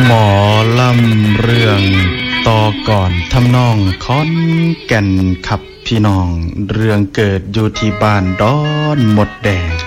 หมอลำเรื่องต่อก่อนทำนองขอนแก่นขับพี่น้องเรื่องเกิดอยู่ที่บ้านดอนหมดแดง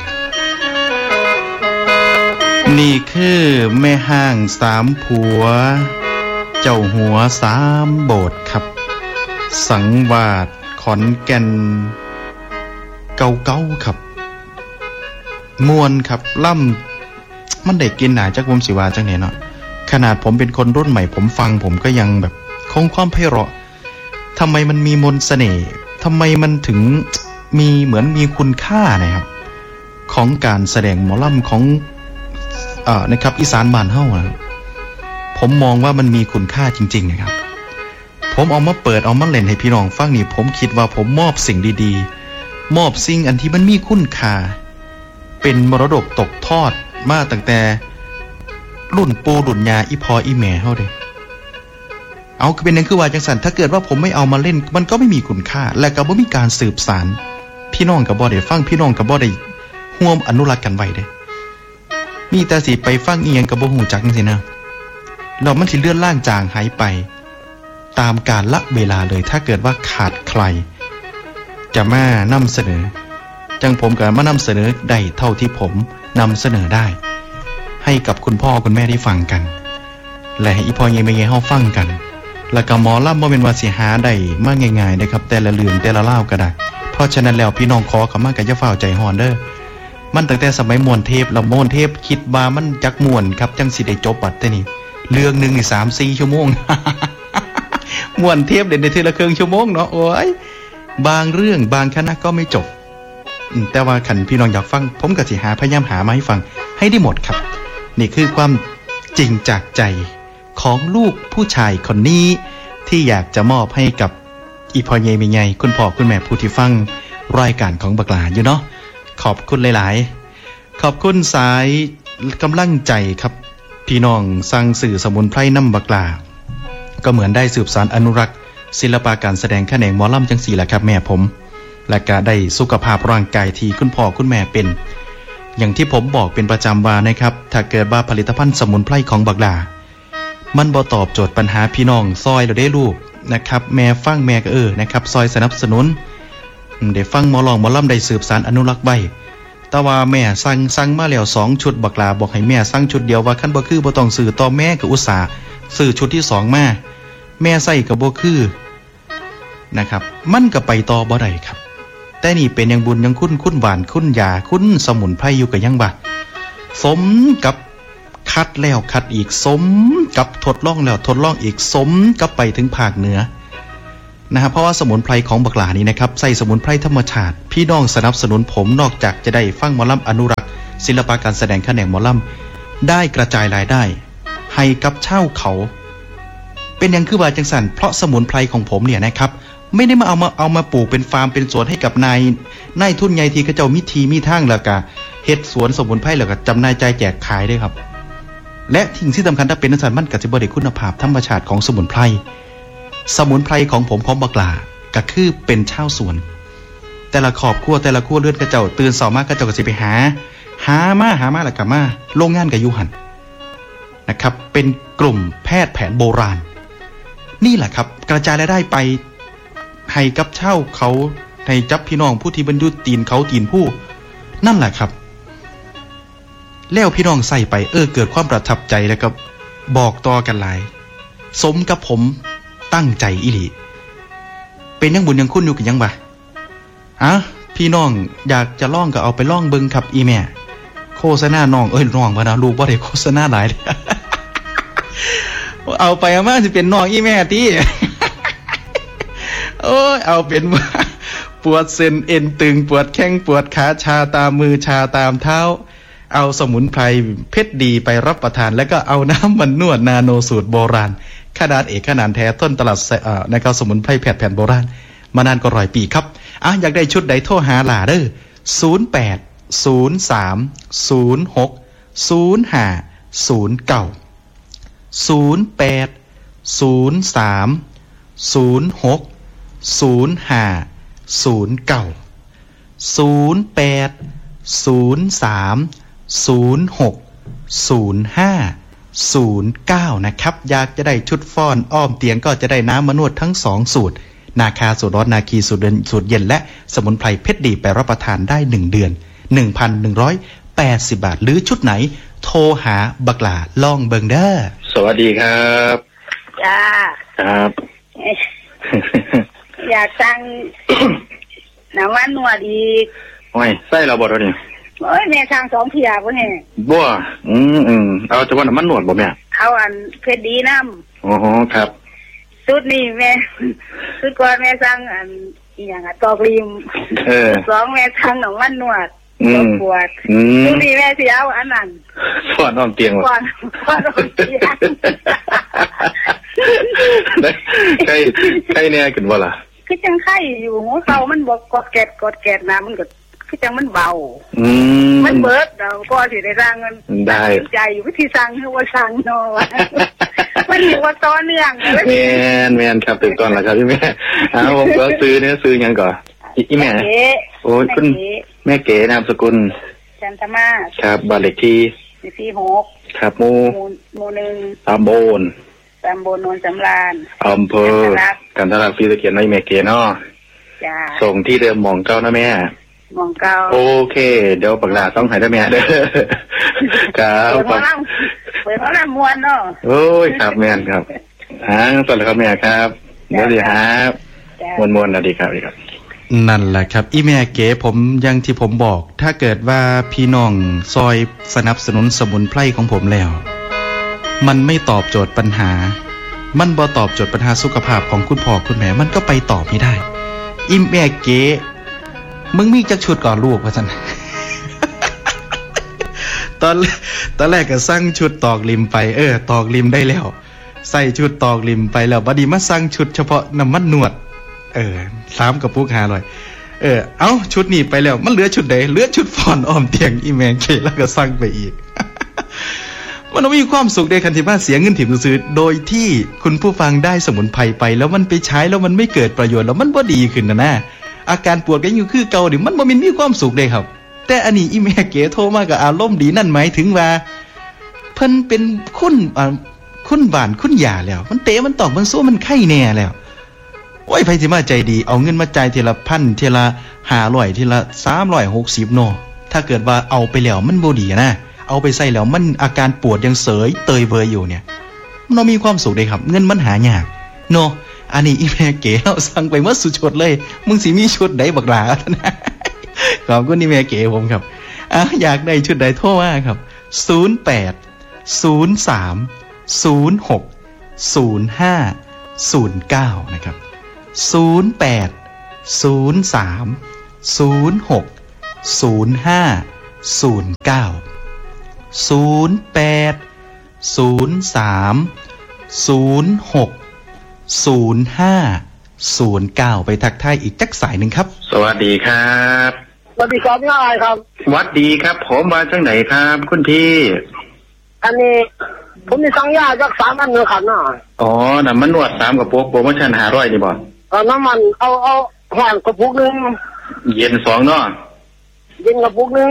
นี่คือแม่ห้างสามผัวเจ้าหัวสามโบสถ์ครับสังวาสขอนแก่นเก่าๆครับมวนครับล่ำมันได้กินหนาจากวงศิวาจังเนี่ยเนาะขนาดผมเป็นคนรุ่นใหม่ผมฟังผมก็ยังแบบคงความไพเราะทำไมมันมีมนต์เสน่ห์ทำไมมันถึงมีเหมือนมีคุณค่านะครับของการแสดงหมอลำของนะครับอีสานบ้านเฮานะผมมองว่ามันมีคุณค่าจริงๆนะครับผมเอามาเปิดเอามาเล่นให้พี่น้องฟังนี่ผมคิดว่าผมมอบสิ่งดีๆมอบสิ่งอันที่มันมีคุณค่าเป็นมรดกตกทอดมาตั้งแต่รุ่นปู่รุ่นยาอีพออีแม่เฮาเด้เอาคือเป็นนั่นคือว่าจังซั่นถ้าเกิดว่าผมไม่เอามาเล่นมันก็ไม่มีคุณค่าและก็บ่มีการสืบสานพี่น้องก็บ่ได้ฟังพี่น้องก็บ่ได้ร่วมอนุรักษ์กันไว้เด้มีแต่สิไปฟังอีหยังก็บ่ฮู้จักจังซี่นะแล้วมันสิเลื่อนล่างจางหายไปตามกาลละเวลาเลยถ้าเกิดว่าขาดใครจะมานำเสนอจังผมก็มานำเสนอได้เท่าที่ผมนำเสนอได้ให้กับคุณพ่อคุณแม่ได้ฟังกันและให้อีพ่อเยแม่เยเฮาฟังกันแล้วก็หมอลำบ่แม่นว่าสิหาได้มาง่ายๆนะครับแต่ละเรื่องแต่ละเล่าก็ได้เพราะฉะนั้นแล้วพี่น้องขอเข้ามาก็อย่าฟ้าวใจฮ้อนเด้อมันตั้งแต่สมัยม่วนเทพแล้วม่วนเทพคิดว่ามันจักม่วนครับจังสิได้จบบัดแต่นี่เรื่องนึงนี่ 3-4 ชั่วโมง ม่วนเทพเล่นได้ทีละครึ่งชั่วโมงเนาะโอ้ยบางเรื่องบางคณะก็ไม่จบแต่ว่าคันพี่น้องอยากฟังผมก็สิพยายามหามาให้ฟังให้ได้หมดครับนี่คือความจริงจากใจของลูกผู้ชายคนนี้ที่อยากจะมอบให้กับอีพ่อเยมีไงคุณพ่อคุณแม่ผู้ที่ฟังรายการของบักหลาอยู่เนาะขอบคุณหลายๆขอบคุณสายกำลังใจครับพี่น้องสั่งสื่อสมุนไพรน้ำบักหลาก็เหมือนได้สืบสานอนุรักษ์ศิลปะการแสดงแขนงหมอลำจังสี่แหละครับแม่ผมและก็ได้สุขภาพร่างกายที่คุณพ่อคุณแม่เป็นอย่างที่ผมบอกเป็นประจำว่านะครับถ้าเกิดว่าผลิตภัณฑ์สมุนไพรของบักหลามันบ่ตอบโจทย์ปัญหาพี่น้องซอยเราได้ลูกนะครับแม่ฟังแม่ก็นะครับซอยสนับสนุนได้ฟังหมอลองหมอลำได้สืบสานอนุรักษ์ไว้แต่ว่าแม่สั่งมาแล้ว2ชุดบักหลาบอกให้แม่สั่งชุดเดียวว่าคันบ่คือบ่ต้องซื้อต่อแม่ก็อุตส่าห์ซื้อชุดที่2มาแม่ใส่ก็บ่คือนะครับมันก็ไปต่อบ่ได้ครับแต่นี่เป็นยังบุญยังคุณหวานคุณยาคุณสมุนไพรอยู่กับยังบ่สมกับคัดแล้วคัดอีกสมกับทดลองแล้วทดลองอีกสมกับไปถึงภาคเหนือนะครับเพราะว่าสมุนไพรของบักหลานี้นะครับใส่สมุนไพรธรรมชาติพี่น้องสนับสนุนผมนอกจากจะได้ฟังหมอลำอนุรักษ์ศิลปะการแสดงแขนงหมอลำได้กระจายรายได้ให้กับชาวเขาเป็นยังคือว่าจังสันเพราะสมุนไพรของผมเนี่ยนะครับไม่ได้มาเอามาปลูกเป็นฟาร์มเป็นสวนให้กับนายทุนใหญ่ที่เขาเจ้ามีทางแล้วก็เฮ็ดสวนสมุนไพรแล้วก็จำหน่ายจ่ายแจกขายด้วยครับและสิ่งที่สำคัญถ้าเป็นนักสันมันก็จะบ่ได้คุณภาพธรรมชาติของสมุนไพรของผมของบักหลาก็คือเป็นชาวสวนแต่ละครอบครัวแต่ละครัวเรือนเขาเจ้าตื่นเช้ามาเขาเจ้าก็สิไปหามาแล้วก็มาโรงงานก็อยู่หั่นนะครับเป็นกลุ่มแพทย์แผนโบราณนี่แหละครับกระจายรายได้ไปให้กับเช่าเขาให้จับพี่น้องผู้ที่บรรยุตีนเขาตีนผู้นั่นแหละครับแล้วพี่น้องใส่ไปเกิดความประทับใจแล้วก็บอกต่อกันหลายสมกับผมตั้งใจอีหลีเป็นยังบุญยังคุณอยู่กันยังบ่พี่น้องอยากจะล่องก็เอาไปล่องเบิ่งครับอีแม่โฆษณาน้องน้องบ่นะลูกบ่ได้โฆษณาหลาย เอาไปเอามาสิเป็นน้องอีแม่ติ โอ้ยเอาเป็นว่าปวดเส้นเอ็นตึงปวดแข้งปวดขาชาตามมือชาตามเท้าเอาสมุนไพรเพชรดีไปรับประทานแล้วก็เอาน้ำมันนวดนาโนสูตรโบราณขนาดเอกขนาดแท้ต้นตลาดนะครับสมุนไพรแผ่นโบราณมานานกว่า100 ปีครับอยากได้ชุดใดโทรหาหลาเด้อ0803060509 09นะครับอยากจะได้ชุดฟ้อนอ้อมเตียงก็จะได้น้ำมะนวดทั้ง2สูตรนาคาสูตรร้อนนาคีสูตรเย็นและสมุนไพรเพชรดีไปรับประทานได้1เดือน 1,180 บาทหรือชุดไหนโทรหาบักหลาล่องเบิงเด้อสวัสดีครับจ้าครับอยากสั่งน้ำมันนวดอีกโอ้ยใส่เราบ่เนี่ยโอ้ยแม่สั่ง2เที่ยบ่แน่บ่เอาแต่ว่าน้ำมันนวดบ่แม่เอาอันเพชรดีน้ำอ๋อครับสุดนี้แม่สุดก่อนแม่สั่งอันอีหยังตอกริม2แม่สั่งน้ำมันนวดปวดสุดนี้แม่สิเอาอันนั้นฟ้อนอ้อมเตียงฟ้อนอ้อมเตียงใครแน่ขึ้นบ่ล่ะคือจังไข้อยู่หัวเข่ามันบ่กดแกดน้ำมันก็คือจังมันเบามันเบิดเราก็สิได้สร้างเงินได้ใจอยู่วิธีสร้างคือว่าสร้างเนาะมันอยู่ว่าต่อเนื่องแม่นครับตื่นก่อนแล้วครับพี่แม่ผมก็ซื้อหยังก่อนอีแม่โอ้ยคุณแม่เก๋นามสกุลจันทมาครับบ้านเลขที่ 46 ครับหมู่1ตำบลโนนสำราญอำเภอกันทรลักศรีสะเกษในแม่เก๋เนาะจ้าส่งที่เดิมหม่องเก่านะแม่หม่องเก่าโอเคเดี๋ยวบักหลาต้องให้ได้แม่เด้อครับเปิดห้องน้ำมวนเนาะโอ้ยครับแม่นครับสวัสดีครับแม่ครับเดี๋ยวดีครับมวนๆนะดีครับนั่นแหละครับอีแม่เก๋ผมยังที่ผมบอกถ้าเกิดว่าพี่น้องซอยสนับสนุนสมุนไพรของผมแล้วมันไม่ตอบโจทย์ปัญหามันบ่ตอบโจทย์ปัญหาสุขภาพของคุณพ่อคุณแม่มันก็ไปต่อไม่ได้อีแม่เก๋มึงมีจักชุดก่อนลูกว่าซั่น ตอนแรกก็สั่งชุดตอกริมไปตอกริมได้แล้วใส่ชุดตอกริมไปแล้วบัดนี้มาสั่งชุดเฉพาะน้ำมันนวด3กระปุก500เอ้าชุดนี้ไปแล้วมันเหลือชุดใดเหลือชุดฟ้อนอ้อมเตียงอีแม่เก๋แล้วก็สั่งไปอีก มันมีความสุขในคันที่ว่าเสียเงินถิ่มซื้อโดยที่คุณผู้ฟังได้สมุนไพรไปแล้วมันไปใช้แล้วมันไม่เกิดประโยชน์แล้วมันบ่ดีขึ้นนะอาการปวดก็ยังคือเก่าดิมันบ่มีความสุขเลยครับแต่อันนี้อีแม่เก๋โทรมากับอารมณ์ดีนั่นหมายถึงว่าเพิ่นเป็นคุณบ้านคุณยาแล้วมันเตะมันตอกมันสู้มันไข้แน่แล้วโอ้ยไผสิมาใจดีเอาเงินมาจ่ายทีละพันทีละ500ทีละ360เนาะถ้าเกิดว่าเอาไปแล้วมันบ่ดีนะเอาไปใส่แล้วมันอาการปวดยังเสยเตยเบยอยู่เนี่ยมันมีความสุขเลยครับเงินมันหายากเนาะอันนี้อีแม่เก๋เราสั่งไปเมื่อสุดชุดเลยมึงสิมีชุดใดบักหลาขอบคุณอีแม่เก๋ผมครับอยากได้ชุดใดโทรมาครับ0803060509นะครับ0803060509 0803060509ไปทักทายอีกจักสายหนึ่งครับสวัสดีครับสวัสดีครับง่ายครับสวัสดีครับผมมาจากไหนครับคุณพี่อันนี้ผมมีสั่งยาจาก3อันนึงครับน่ะอ๋อน้ำมันนวด3กระปุกโปรโมชั่น500นี่บ่น้ำมันเอาห่างกระปุกนึงเย็น2เนาะเย็นกระปุกนึง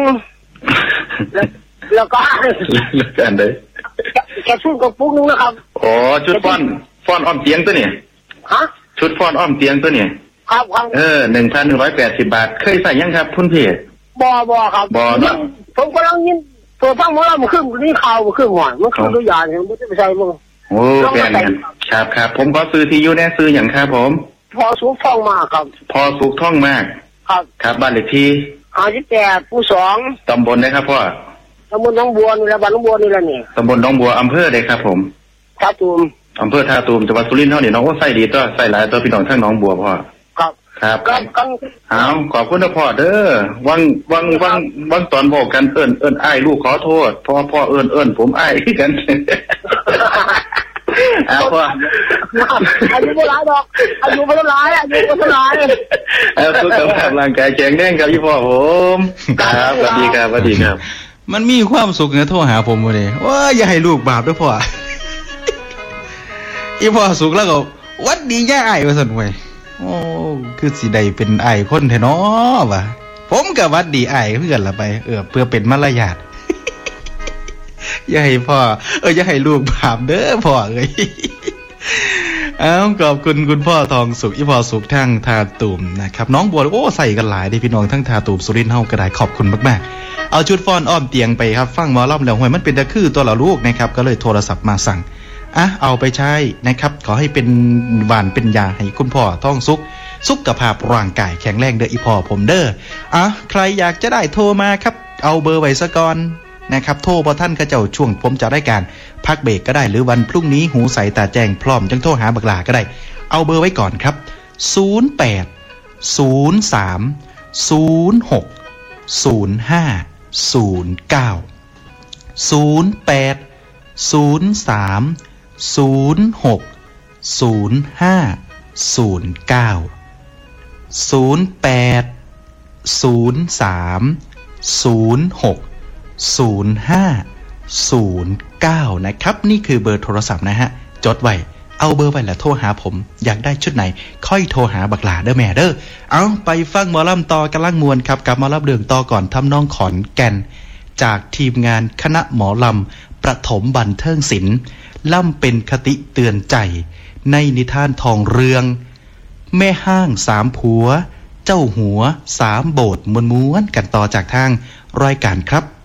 แล้วก็อันใดแกชุดกระปุกนึงนะครับอ๋อชุดฟ้อนอ้อมเตียงตัวนี้ฮะชุดฟ้อนอ้อมเตียงตัวนี้ครับ 1,180 บาทเคยใส่ยังครับคุณพี่บ่ครับบ่เนาะผมกำลังยินตัวฟังหมอลำขึ้นนี่ข่าวขึ้นหน่อยมันคือตัวอย่างเนี่ยมันจะไปใส่มึงโอ้แม่นครับผมก็ซื้อที่อยู่แน่ซื้ออย่างครับผมพอสุกท่องมากครับพอสุกท่องมากครับบ้านเลขที่ 58หมู่2 ตำบลนะครับพ่อตำบลหนองบัวนี่แหละบ้านหนองบัวนี่แหละนี่ตำบลหนองบัวอำเภอใดครับผมท่าตูมอำเภอท่าตูมจังหวัดสุรินทร์เฮานี่น้องก็ใส่ดีตัวใส่หลายตัวพี่น้องทั้งหนองบัวพ่อครับขอบคุณนะพ่อเด้อวังตอนบอกกันเอิ้นอ้ายลูกขอโทษพ่อเอิ้นผมอ้ายกันพ่ออายุบ่หลายดอกอายุบ่หลายสุขภาพร่างกายแข็งแรงครับพี่พ่อผมครับสวัสดีครับมันมีความสุขนะโทรหาผมบ่ได้ว่าอย่าให้ลูกบาปเด้อพ่ออีพ่อสุขแล้วก็หวัดดีย่าอ้ายว่าซั่นเว้ยโอ้คือสิได้เป็นอ้ายคนแท้เนาะว่ะผมก็หวัดดีอ้ายคือกันล่ะไปเพื่อเป็นมารยาทอย่าให้พ่ออย่าให้ลูกบาปเด้อพ่อเอ้ยขอบคุณคุณพ่อทองสุขอีพ่อสุขทั้งทาตุ่มนะครับน้องบัวโอ้ใส่กันหลายดิพี่น้องทั้งทาตุ่มสุรินทร์เฮาก็ได้ขอบคุณมากๆเอาชุดฟ้อนอ้อมเตียงไปครับฟังหมอลำแล้วห้วยมันเป็นตะคือตัวละลูกนะครับก็เลยโทรศัพท์มาสั่งเอาไปใช้นะครับขอให้เป็นหวานเป็นยาให้คุณพ่อทองสุขภาพร่างกายแข็งแรงเด้ออีพ่อผมเด้อใครอยากจะได้โทรมาครับเอาเบอร์ไว้ซะก่อนนะครับโทรพอท่านก็เจ้าช่วงผมจะได้การพักเบรกก็ได้หรือวันพรุ่งนี้หูใสตาแจ้งพร้อมจังโทรหาบักหลาก็ได้เอาเบอร์ไว้ก่อนครับ0803060509นะครับนี่คือเบอร์โทรศัพท์นะฮะจดไว้เอาเบอร์ไว้แล้วโทรหาผมอยากได้ชุดไหนค่อยโทรหาบักหลาเด้อแม่เด้อเอาไปฟังหมอลำต่อกำลังมวนครับกับหมอลำเรื่องต่อก่อนทำนองขอนแก่นจากทีมงานคณะหมอลำประถมบันเทิงศิลป์ล่ำเป็นคติเตือนใจในนิทานทองเรืองแม่ห้างสามผัวเจ้าหัวสามโบสถ์ม้วนๆกันต่อจากทางรายการครับ